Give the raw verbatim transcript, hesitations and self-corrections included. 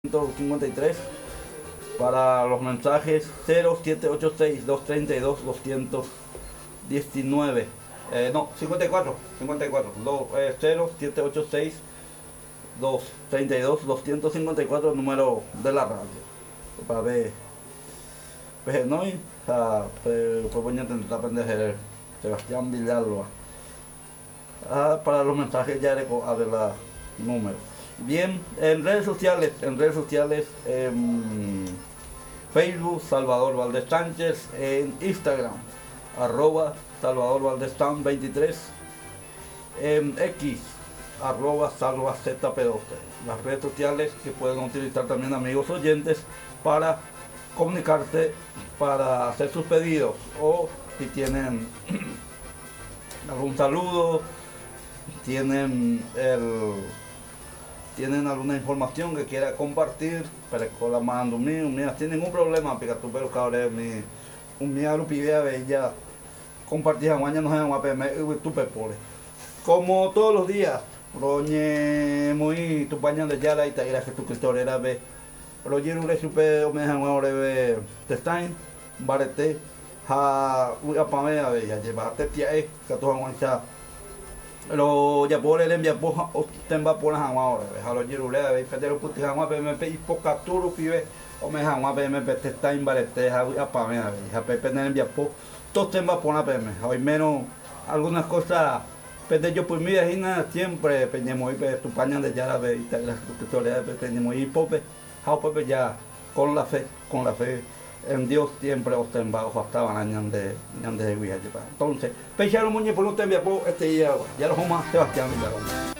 cincuenta y tres. Para los mensajes cero siete ocho seis, dos tres dos, dos uno nueve. Eh, no, cincuenta y cuatro, cincuenta y cuatro. Do, eh, cero siete ocho seis, dos tres dos, dos cinco cuatro, el número de la radio. Para ver. Pues no, o sea, pues voy a intentar aprender Sebastián Villalba. Ah, para los mensajes ya haré a ver la número. Bien, en redes sociales, en redes sociales, en Facebook, Salvador Valdés Sánchez, en Instagram, arroba Salvador Valdés Sánchez veintitrés, en X, arroba Salva Z P doce. Las redes sociales que pueden utilizar también amigos oyentes para comunicarse, para hacer sus pedidos o si tienen algún saludo, tienen el tienen alguna información que quiera compartir, pero con la mando mío, mira, sin ningún problema, pica tu pelo cabrón, mi un mía lo pide bella, compartir mañana no se va a perder, tu pepole. Como todos los días, roñe muy tu pañal de yara y tagira que tu cristorera ve, roñe un supe o me dejan ahora ve testain, barete, ha una pamela bella, llevate tía eh, que tu aguanta. Lo ya por el envía poja o temba por las ahora a los jirulea de pedero puti jamás pmp y poca turu pibe o me jamás pmp te está en barete a pamela a pepe en envía po todo temba por la pm hoy menos algunas cosas pede yo por mi vecina siempre peñemos y tu paña de ya la ve y las tutoriales peñemos y pope a pepe ya con la fe con la fe en Dios siempre os temba o hasta van de de guía entonces pecharon muñe por un tembiapo este día ya lo vamos a Sebastián Villalba.